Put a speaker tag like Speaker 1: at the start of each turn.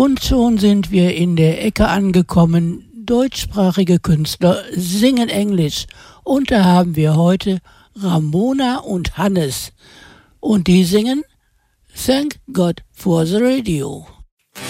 Speaker 1: Und schon sind wir in der Ecke angekommen. Deutschsprachige Künstler singen Englisch. Und da haben wir heute Ramona und Hannes. Und die singen Thank God for the Radio.